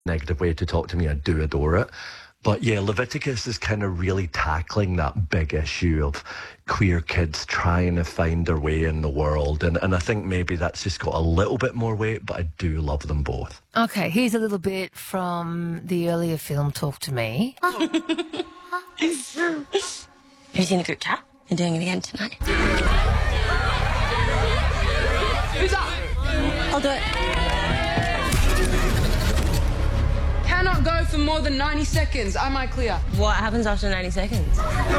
negative way to talk to me. I do adore it. But yeah, Leviticus is kind of really tackling that big issue of queer kids trying to find their way in the world. And I think maybe that's just got a little bit more weight, but I do love them both. Okay, here's a little bit from the earlier film, Talk to Me. Have you seen the group chat? They're doing it again tonight. Who's up? I'll do it. Cannot go for more than 90 seconds. Am I clear? What happens after 90 seconds?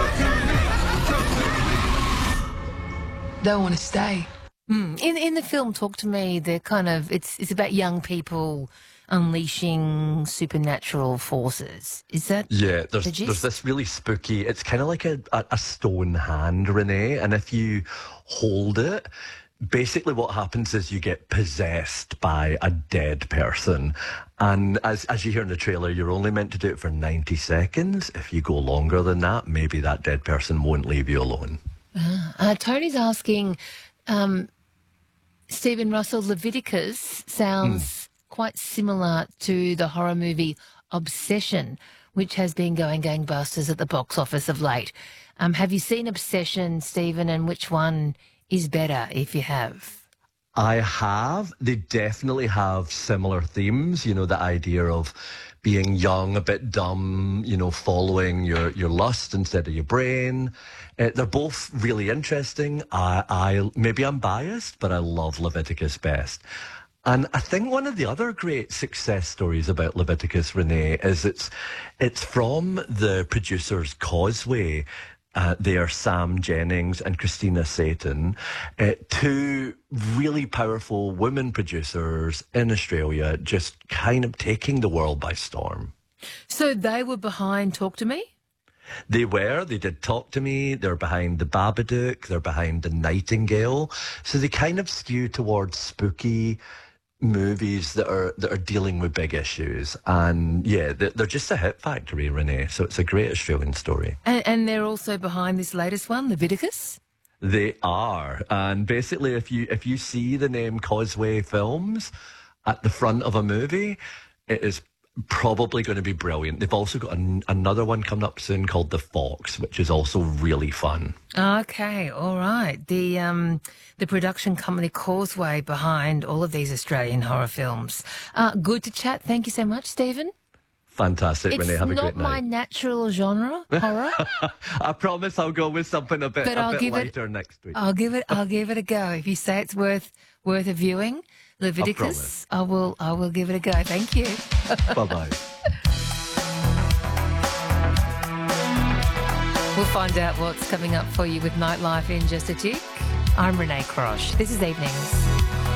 They want to stay. In the film, Talk to Me, they're kind of it's about young people unleashing supernatural forces. Is that Yeah, the there's gist? this really spooky, it's kind of like a stone hand, Renee, and if you hold it, basically what happens is you get possessed by a dead person. And as you hear in the trailer, you're only meant to do it for 90 seconds. If you go longer than that, maybe that dead person won't leave you alone. Tony's asking, Stephen Russell, Leviticus sounds quite similar to the horror movie Obsession, which has been going gangbusters at the box office of late. Have you seen Obsession, Stephen, and which one is better if you have? I have. They definitely have similar themes, the idea of being young, a bit dumb, following your lust instead of your brain. They're both really interesting. I maybe I'm biased, but I love Leviticus best. And I think one of the other great success stories about Leviticus, Renee, is it's from the producers Causeway. They are Sam Jennings and Christina Satan, two really powerful women producers in Australia, just kind of taking the world by storm. So they were behind Talk to Me? They did Talk to Me, they're behind The Babadook, they're behind The Nightingale. So they kind of skew towards spooky movies that are dealing with big issues. And yeah, they're just a hit factory, Renee. So it's a great Australian story. And they're also behind this latest one, Leviticus? They are. And basically, if you see the name Causeway Films at the front of a movie, it is probably going to be brilliant. They've also got another one coming up soon called The Fox, which is also really fun. Okay, all right. The production company Causeway behind all of these Australian horror films. Good to chat. Thank you so much, Stephen. Fantastic, Renee. Have a great night. It's not my natural genre, horror. I promise I'll go with something a bit lighter next week. I'll give it a go. If you say it's worth a viewing, Leviticus, I will give it a go. Thank you. Bye-bye. We'll find out what's coming up for you with Nightlife in just a tick. I'm Renee Crosh. This is Evenings.